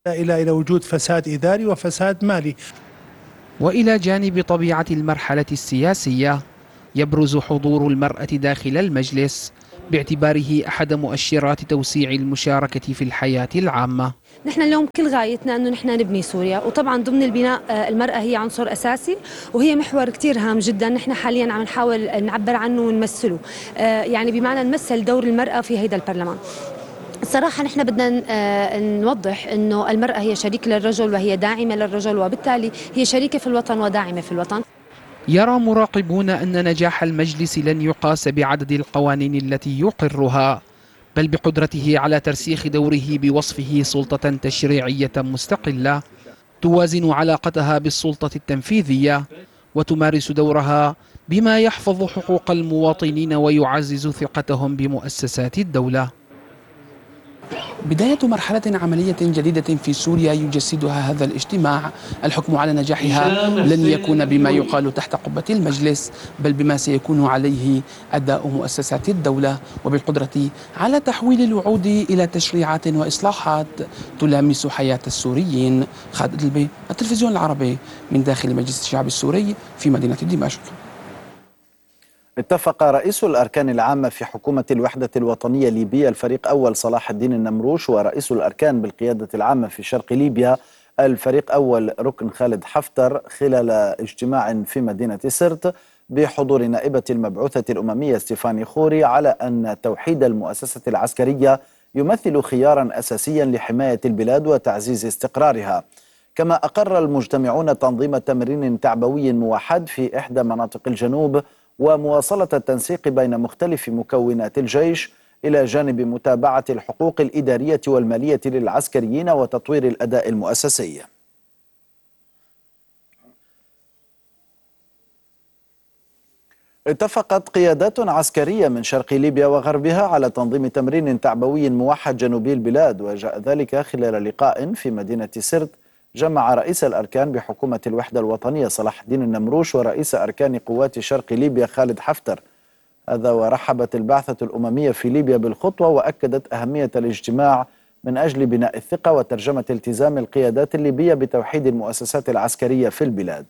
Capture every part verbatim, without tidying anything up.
إلى إلى وجود فساد إداري وفساد مالي. وإلى جانب طبيعة المرحلة السياسية يبرز حضور المرأة داخل المجلس باعتباره أحد مؤشرات توسيع المشاركة في الحياة العامة. نحن اليوم كل غايتنا أنه نحن نبني سوريا، وطبعا ضمن البناء المرأة هي عنصر أساسي وهي محور كتير هام جدا. نحن حاليا عم نحاول نعبر عنه ونمثله، يعني بمعنى نمثل دور المرأة في هيدا البرلمان. الصراحة نحن بدنا نوضح أنه المرأة هي شريك للرجل وهي داعمة للرجل، وبالتالي هي شريكة في الوطن وداعمة في الوطن. يرى مراقبون أن نجاح المجلس لن يقاس بعدد القوانين التي يقرها، بل بقدرته على ترسيخ دوره بوصفه سلطة تشريعية مستقلة توازن علاقتها بالسلطة التنفيذية وتمارس دورها بما يحفظ حقوق المواطنين ويعزز ثقتهم بمؤسسات الدولة. بداية مرحلة عملية جديدة في سوريا يجسدها هذا الاجتماع. الحكم على نجاحها لن يكون بما يقال تحت قبة المجلس، بل بما سيكون عليه أداء مؤسسات الدولة، وبالقدرة على تحويل الوعود إلى تشريعات وإصلاحات تلامس حياة السوريين. خالد البي، التلفزيون العربي، من داخل مجلس الشعب السوري في مدينة دمشق. اتفق رئيس الأركان العامة في حكومة الوحدة الوطنية الليبية الفريق أول صلاح الدين النمروش ورئيس الأركان بالقيادة العامة في شرق ليبيا الفريق أول ركن خالد حفتر خلال اجتماع في مدينة سرت بحضور نائبة المبعوثة الأممية ستيفاني خوري على أن توحيد المؤسسة العسكرية يمثل خيارا أساسيا لحماية البلاد وتعزيز استقرارها. كما أقر المجتمعون تنظيم تمرين تعبوي موحد في إحدى مناطق الجنوب ومواصلة التنسيق بين مختلف مكونات الجيش إلى جانب متابعة الحقوق الإدارية والمالية للعسكريين وتطوير الأداء المؤسسي. اتفقت قيادات عسكرية من شرق ليبيا وغربها على تنظيم تمرين تعبوي موحد جنوبي البلاد، وجاء ذلك خلال لقاء في مدينة سرت جمع رئيس الأركان بحكومة الوحدة الوطنية صلاح الدين النمروش ورئيس أركان قوات شرق ليبيا خالد حفتر. هذا ورحبت البعثة الأممية في ليبيا بالخطوة وأكدت أهمية الاجتماع من أجل بناء الثقة وترجمة التزام القيادات الليبية بتوحيد المؤسسات العسكرية في البلاد.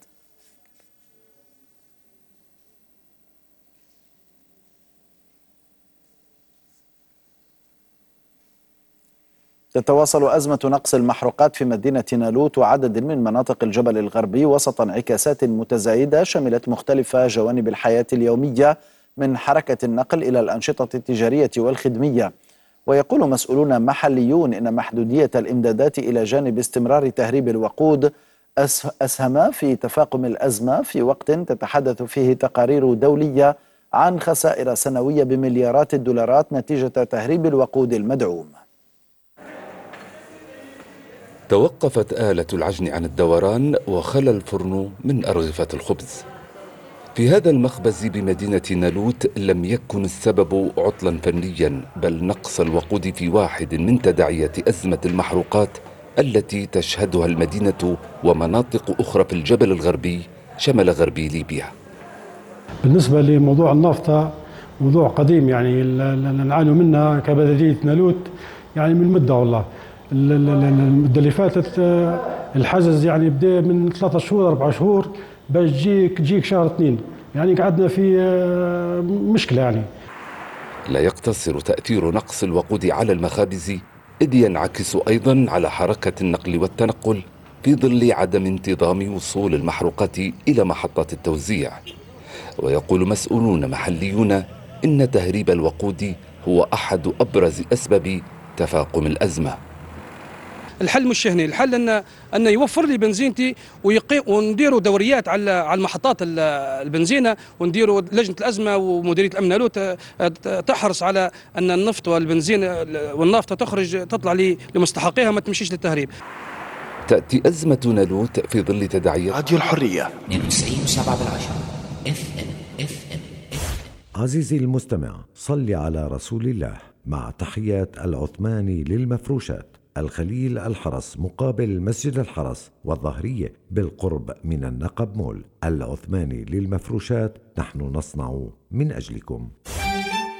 تتواصل أزمة نقص المحروقات في مدينة نالوت وعدد من مناطق الجبل الغربي وسط انعكاسات متزايدة شملت مختلف جوانب الحياة اليومية من حركة النقل إلى الأنشطة التجارية والخدمية. ويقول مسؤولون محليون إن محدودية الإمدادات إلى جانب استمرار تهريب الوقود أسهم في تفاقم الأزمة في وقت تتحدث فيه تقارير دولية عن خسائر سنوية بمليارات الدولارات نتيجة تهريب الوقود المدعوم. توقفت آلة العجن عن الدوران وخلى الفرن من أرغفة الخبز. في هذا المخبز بمدينة نالوت لم يكن السبب عطلا فنيا، بل نقص الوقود في واحد من تداعيات أزمة المحروقات التي تشهدها المدينة ومناطق أخرى في الجبل الغربي شمال غربي ليبيا. بالنسبة لموضوع النفط موضوع قديم، يعني نعاني منها كبلدية نالوت يعني من مدة. والله المدة اللي فاتت الحجز يعني بدا من ثلاثة شهور أربعة شهور باش تجيك تجيك شهر اثنين، يعني قعدنا في مشكلة. يعني لا يقتصر تأثير نقص الوقود على المخابز، إذ ينعكس أيضا على حركة النقل والتنقل في ظل عدم انتظام وصول المحروقات إلى محطات التوزيع. ويقول مسؤولون محليون إن تهريب الوقود هو أحد أبرز أسباب تفاقم الأزمة. الحل مش هنا، الحل ان ان يوفر لي بنزينتي ونديروا دوريات على على المحطات البنزينه، ونديروا لجنه الازمه ومديريه الامن نالوت تحرص على ان النفط والبنزين والنافطه تخرج تطلع لمستحقيها، ما تمشيش للتهريب. تأتي أزمة نالوت في ظل تداعيات راديو الحرية اثنين وتسعين وسبعة بالعشرة اف ام اف ام. عزيزي المستمع، صل على رسول الله. مع تحيات العثماني للمفروشات، الخليل الحرس مقابل مسجد الحرس والظهرية بالقرب من النقب مول. العثماني للمفروشات، نحن نصنع من أجلكم.